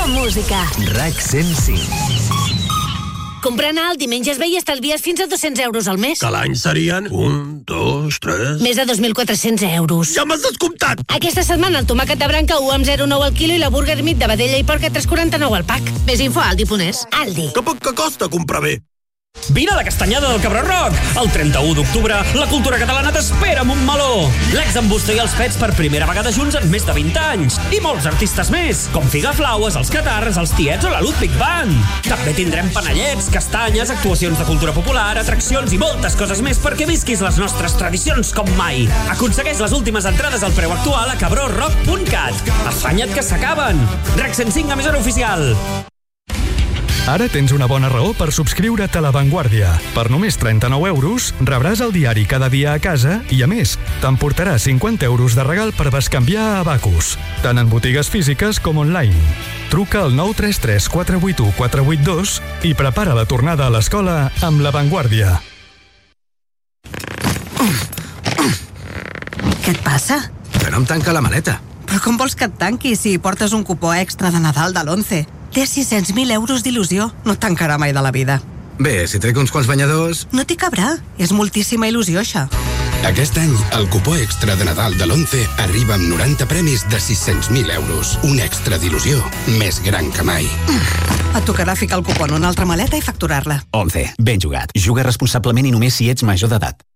millor música. RAC 105. Comprant alt, diumenges ve i estalvies fins a 200 euros al mes. Que l'any serien 1, 2, 3... Més de 2.400 euros. Ja m'has descomptat! Aquesta setmana el tomàquet de branca 1 amb 0,9 al quilo i la burger meat de vedella i porc a 3,49 al pack. Més info a Aldi.es. Aldi. Que poc que costa comprar bé. Vine a la Castanyada del Cabró Rock! El 31 d'octubre, la cultura catalana t'espera amb un meló! L'ex en Busto i els Pets per primera vegada junts en més de 20 anys. I molts artistes més, com Figaflaues, els Catarres, els Tiets o la Ludwig Band. També tindrem panellets, castanyes, actuacions de cultura popular, atraccions i moltes coses més perquè visquis les nostres tradicions com mai. Aconsegueix les últimes entrades al preu actual a cabrorock.cat. Afanya't que s'acaben! RAC 105, emissora oficial. Ara tens una bona raó per subscriure't a La Vanguardia. Per només 39 euros rebràs el diari cada dia a casa i, a més, t'emportarà 50 euros de regal per bescanviar a Abacus, tant en botigues físiques com online. Truca al 933 481 482 i prepara la tornada a l'escola amb La Vanguardia. Què et passa? Que no em tanca la maleta. Però com vols que et tanqui si portes un cupó extra de Nadal de l'11? Té 600.000 euros d'il·lusió. No et tancarà mai de la vida. Bé, si trec uns quants banyadors... No t'hi cabrà. És moltíssima il·lusió, això. Aquest any, el cupó extra de Nadal de l'11 arriba amb 90 premis de 600.000 euros. Un extra d'il·lusió més gran que mai. Et tocarà ficar el cupó en una altra maleta i facturar-la. 11. Ben jugat. Juga responsablement i només si ets major d'edat.